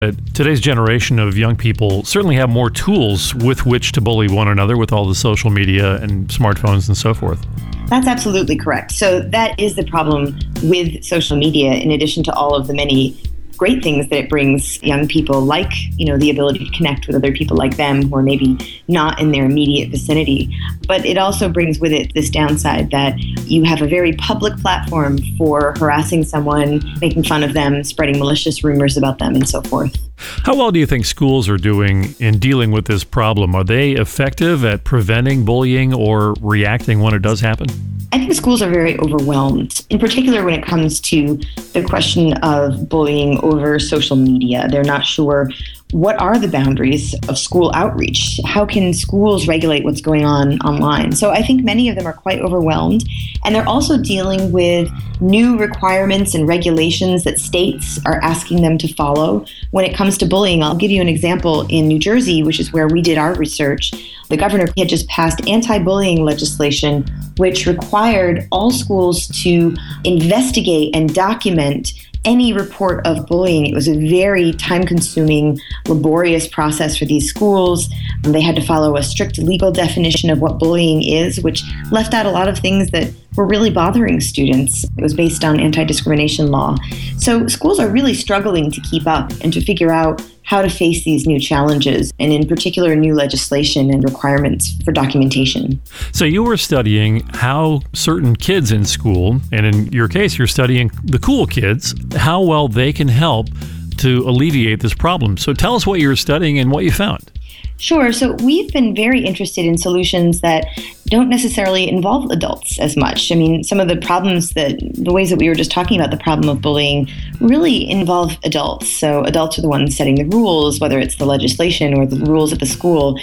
Today's generation of young people certainly have more tools with which to bully one another with all the social media and smartphones and so forth. That's absolutely correct. So that is the problem with social media, in addition to all of the many great things that it brings young people, like, the ability to connect with other people like them who are maybe not in their immediate vicinity. But it also brings with it this downside that you have a very public platform for harassing someone, making fun of them, spreading malicious rumors about them, and so forth. How well do you think schools are doing in dealing with this problem? Are they effective at preventing bullying or reacting when it does happen? I think schools are very overwhelmed, in particular when it comes to the question of bullying over social media. They're not sure what are the boundaries of school outreach. How can schools regulate what's going on online? So I think many of them are quite overwhelmed, and they're also dealing with new requirements and regulations that states are asking them to follow when it comes to bullying. I'll give you an example. In New Jersey, which is where we did our research, the governor had just passed anti-bullying legislation, which required all schools to investigate and document any report of bullying. It was a very time-consuming, laborious process for these schools. They had to follow a strict legal definition of what bullying is, which left out a lot of things that were really bothering students. It was based on anti-discrimination law. So schools are really struggling to keep up and to figure out how to face these new challenges, and in particular, new legislation and requirements for documentation. So you were studying how certain kids in school, and in your case, you're studying the cool kids, how well they can help to alleviate this problem. So tell us what you were studying and what you found. Sure. So we've been very interested in solutions that don't necessarily involve adults as much. I mean, some of the problems the ways that we were just talking about, the problem of bullying, really involve adults. So adults are the ones setting the rules, whether it's the legislation or the rules at the school.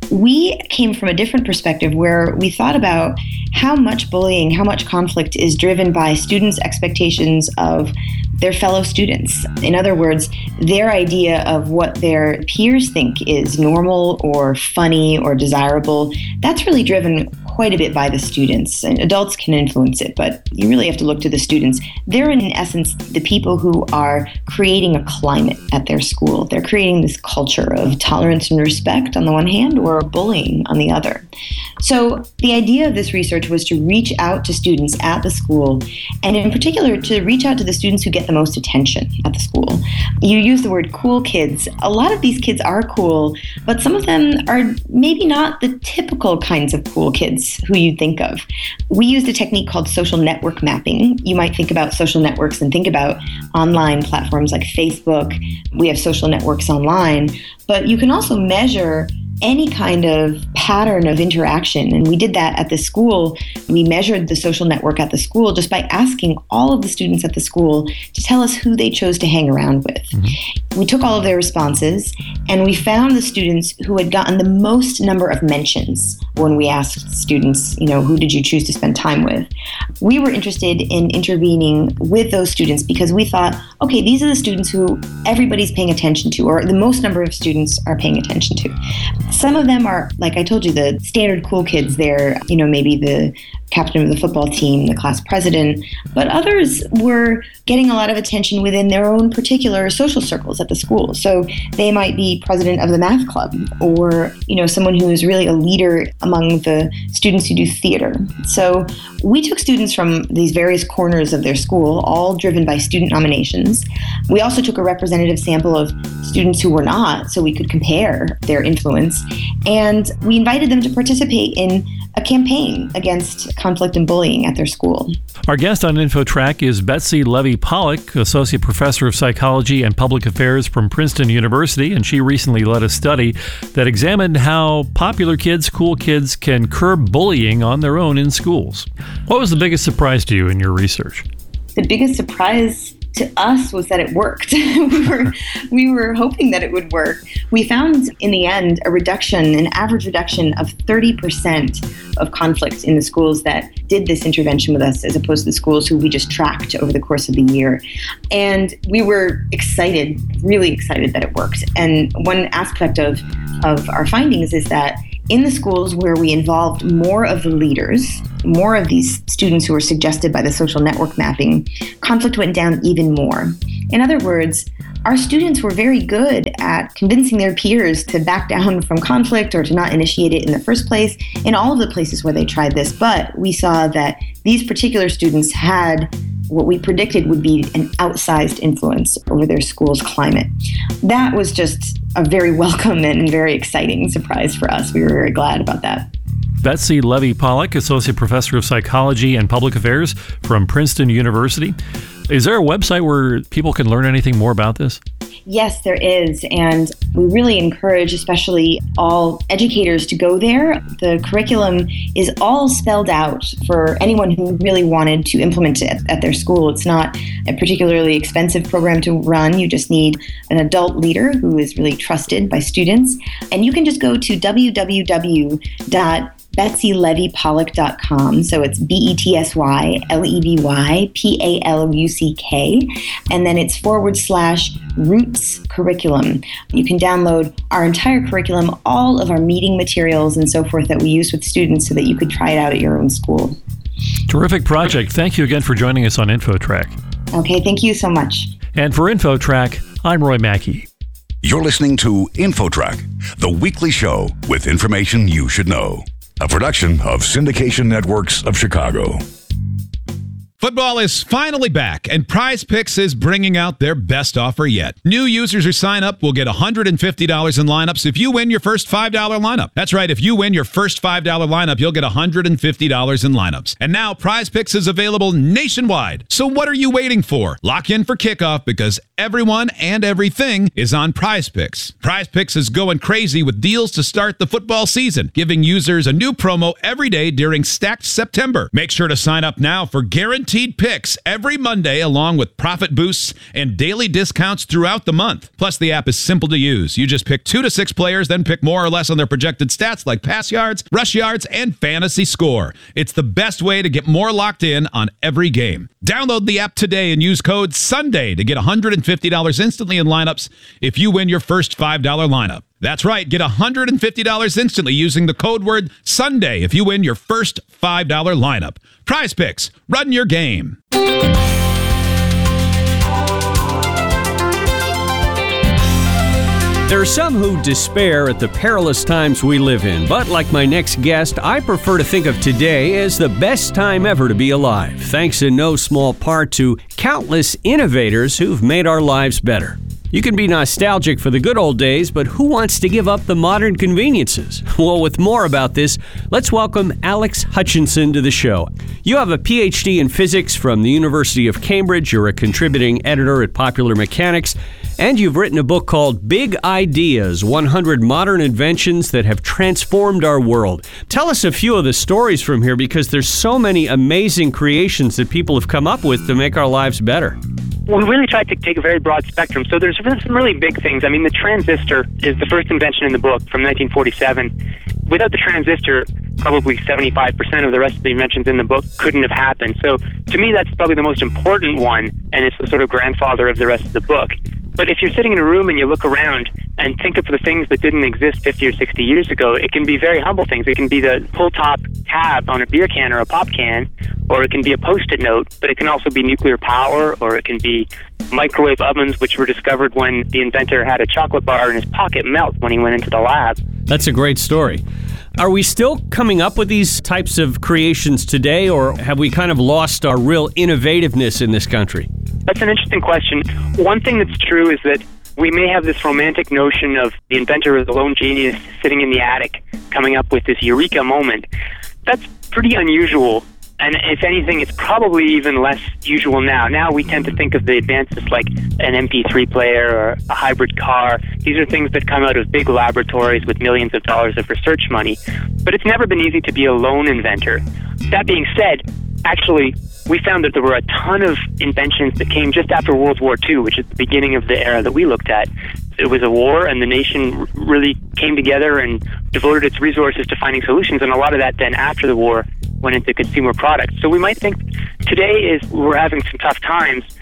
We came from a different perspective where we thought about how much bullying, how much conflict is driven by students' expectations of their fellow students. In other words, their idea of what their peers think is normal or funny or desirable, that's really driven quite a bit by the students. And adults can influence it, but you really have to look to the students. They're, in essence, the people who are creating a climate at their school. They're creating this culture of tolerance and respect on the one hand, or bullying on the other. So the idea of this research was to reach out to students at the school, and in particular, to reach out to the students who get the most attention at the school. You use the word cool kids. A lot of these kids are cool, but some of them are maybe not the typical kinds of cool kids who you think of. We used a technique called social network mapping. You might think about social networks and think about online platforms like Facebook. We have social networks online, but you can also measure any kind of pattern of interaction. And we did that at the school. We measured the social network at the school just by asking all of the students at the school to tell us who they chose to hang around with. Mm-hmm. We took all of their responses, and we found the students who had gotten the most number of mentions when we asked students, who did you choose to spend time with? We were interested in intervening with those students because we thought, okay, these are the students who everybody's paying attention to, or the most number of students are paying attention to. Some of them are, like I told you, the standard cool kids. They're, maybe the captain of the football team, the class president, but others were getting a lot of attention within their own particular social circles at the school. So they might be president of the math club, or, someone who is really a leader among the students who do theater. So we took students from these various corners of their school, all driven by student nominations. We also took a representative sample of students who were not, so we could compare their influence. And we invited them to participate in a campaign against conflict and bullying at their school. Our guest on InfoTrack is Betsy Levy-Pollock, Associate Professor of Psychology and Public Affairs from Princeton University, and she recently led a study that examined how popular kids, cool kids, can curb bullying on their own in schools. What was the biggest surprise to you in your research? The biggest surprise to us was that it worked. we were hoping that it would work. We found in the end an average reduction of 30% of conflict in the schools that did this intervention with us, as opposed to the schools who we just tracked over the course of the year. And we were excited, really excited that it worked. And one aspect of our findings is that in the schools where we involved more of the leaders, more of these students who were suggested by the social network mapping, conflict went down even more. In other words, our students were very good at convincing their peers to back down from conflict or to not initiate it in the first place in all of the places where they tried this. But we saw that these particular students had what we predicted would be an outsized influence over their school's climate. That was just a very welcome and very exciting surprise for us. We were very glad about that. Betsy Levy-Pollock, Associate Professor of Psychology and Public Affairs from Princeton University. Is there a website where people can learn anything more about this? Yes, there is. And we really encourage especially all educators to go there. The curriculum is all spelled out for anyone who really wanted to implement it at their school. It's not a particularly expensive program to run. You just need an adult leader who is really trusted by students. And you can just go to www.BetsyLevyPolluck.com. So it's BetsyLevyPalluck. And then it's /Roots Curriculum. You can download our entire curriculum, all of our meeting materials and so forth that we use with students so that you could try it out at your own school. Terrific project. Thank you again for joining us on InfoTrack. Okay, thank you so much. And for InfoTrack, I'm Roy Mackey. You're listening to InfoTrack, the weekly show with information you should know. A production of Syndication Networks of Chicago. Football is finally back, and Prize Picks is bringing out their best offer yet. New users who sign up will get $150 in lineups if you win your first $5 lineup. That's right, if you win your first $5 lineup, you'll get $150 in lineups. And now Prize Picks is available nationwide. So what are you waiting for? Lock in for kickoff because everyone and everything is on Prize Picks. Prize Picks is going crazy with deals to start the football season, giving users a new promo every day during Stacked September. Make sure to sign up now for guaranteed picks every Monday, along with profit boosts and daily discounts throughout the month. Plus, the app is simple to use. You just pick 2 to 6 players, then pick more or less on their projected stats like pass yards, rush yards, and fantasy score. It's the best way to get more locked in on every game. Download the app today and use code SUNDAY to get $150 instantly in lineups if you win your first $5 lineup. That's right, get $150 instantly using the code word SUNDAY if you win your first $5 lineup. Prize Picks, run your game. There are some who despair at the perilous times we live in, but like my next guest, I prefer to think of today as the best time ever to be alive, thanks in no small part to countless innovators who've made our lives better. You can be nostalgic for the good old days, but who wants to give up the modern conveniences? Well, with more about this, let's welcome Alex Hutchinson to the show. You have a PhD in physics from the University of Cambridge. You're a contributing editor at Popular Mechanics, and you've written a book called Big Ideas, 100 Modern Inventions That Have Transformed Our World. Tell us a few of the stories from here, because there's so many amazing creations that people have come up with to make our lives better. Well, we really tried to take a very broad spectrum. So there's some really big things. I mean, the transistor is the first invention in the book from 1947. Without the transistor, probably 75% of the rest of the inventions in the book couldn't have happened. So to me, that's probably the most important one, and it's the sort of grandfather of the rest of the book. But if you're sitting in a room and you look around and think of the things that didn't exist 50 or 60 years ago, it can be very humble things. It can be the pull-top tab on a beer can or a pop can, or it can be a Post-it note, but it can also be nuclear power, or it can be microwave ovens, which were discovered when the inventor had a chocolate bar in his pocket melt when he went into the lab. That's a great story. Are we still coming up with these types of creations today, or have we kind of lost our real innovativeness in this country? That's an interesting question. One thing that's true is that we may have this romantic notion of the inventor as a lone genius sitting in the attic coming up with this eureka moment. That's pretty unusual. And if anything, it's probably even less usual now. Now we tend to think of the advances like an MP3 player or a hybrid car. These are things that come out of big laboratories with millions of dollars of research money. But it's never been easy to be a lone inventor. That being said, actually, we found that there were a ton of inventions that came just after World War II, which is the beginning of the era that we looked at. It was a war, and the nation really came together and devoted its resources to finding solutions, and a lot of that then after the war went into consumer products. So we might think today is we're having some tough times,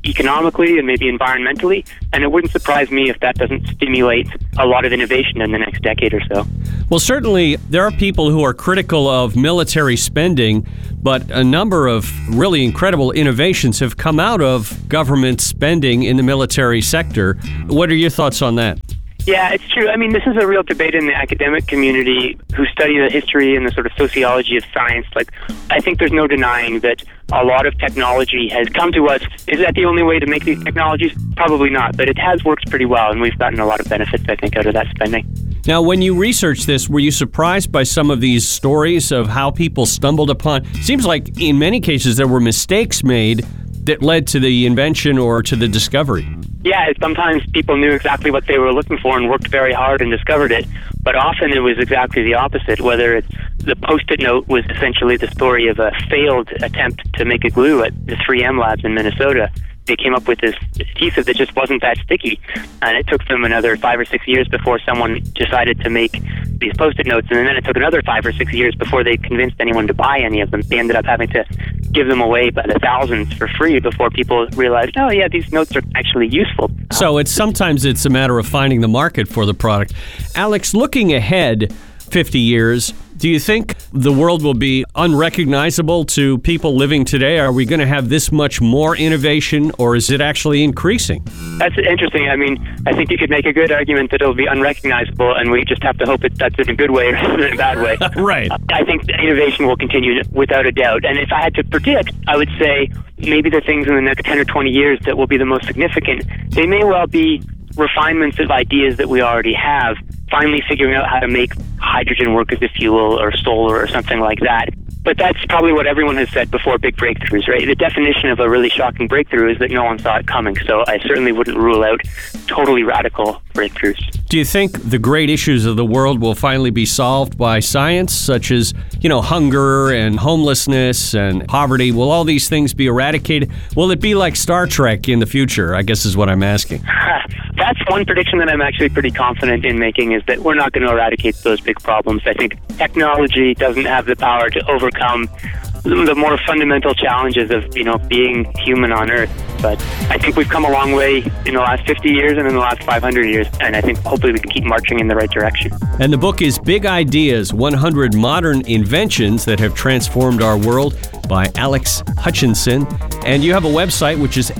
economically and maybe environmentally, and it wouldn't surprise me if that doesn't stimulate a lot of innovation in the next decade or so. Well, certainly there are people who are critical of military spending, but a number of really incredible innovations have come out of government spending in the military sector. What are your thoughts on that? Yeah, it's true. I mean, this is a real debate in the academic community who study the history and the sort of sociology of science. Like, I think there's no denying that a lot of technology has come to us. Is that the only way to make these technologies? Probably not, but it has worked pretty well, and we've gotten a lot of benefits, I think, out of that spending. Now, when you researched this, were you surprised by some of these stories of how people stumbled upon? Seems like in many cases there were mistakes made that led to the invention or to the discovery. Yeah, sometimes people knew exactly what they were looking for and worked very hard and discovered it, but often it was exactly the opposite, whether it's the Post-it note was essentially the story of a failed attempt to make a glue at the 3M labs in Minnesota. They came up with this adhesive that just wasn't that sticky, and it took them another 5 or 6 years before someone decided to make these Post-it notes, and then it took another 5 or 6 years before they convinced anyone to buy any of them. They ended up having to give them away by the thousands for free before people realized, oh yeah, these notes are actually useful. So sometimes it's a matter of finding the market for the product. Alex, looking ahead 50 years, do you think the world will be unrecognizable to people living today? Are we going to have this much more innovation, or is it actually increasing? That's interesting. I mean, I think you could make a good argument that it'll be unrecognizable, and we just have to hope that's in a good way rather than a bad way. Right. I think the innovation will continue without a doubt. And if I had to predict, I would say maybe the things in the next 10 or 20 years that will be the most significant, they may well be refinements of ideas that we already have, finally figuring out how to make hydrogen work as a fuel or solar or something like that. But that's probably what everyone has said before big breakthroughs, right? The definition of a really shocking breakthrough is that no one saw it coming. So I certainly wouldn't rule out totally radical breakthroughs. Do you think the great issues of the world will finally be solved by science, such as, hunger and homelessness and poverty? Will all these things be eradicated? Will it be like Star Trek in the future, I guess is what I'm asking. That's one prediction that I'm actually pretty confident in making, is that we're not going to eradicate those big problems. I think technology doesn't have the power to overcome the more fundamental challenges of, being human on Earth. But I think we've come a long way in the last 50 years and in the last 500 years, and I think hopefully we can keep marching in the right direction. And the book is Big Ideas, 100 Modern Inventions That Have Transformed Our World by Alex Hutchinson. And you have a website, which is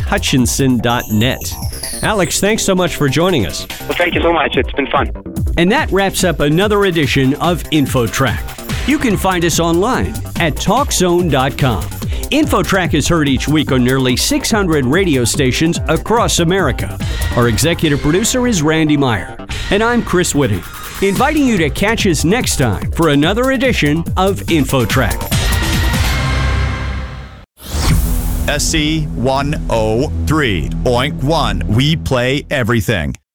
alexhutchinson.net. Alex, thanks so much for joining us. Well, thank you so much. It's been fun. And that wraps up another edition of InfoTrack. You can find us online at TalkZone.com. InfoTrack is heard each week on nearly 600 radio stations across America. Our executive producer is Randy Meyer, and I'm Chris Whitting, inviting you to catch us next time for another edition of InfoTrack. SC 103.1. We play everything.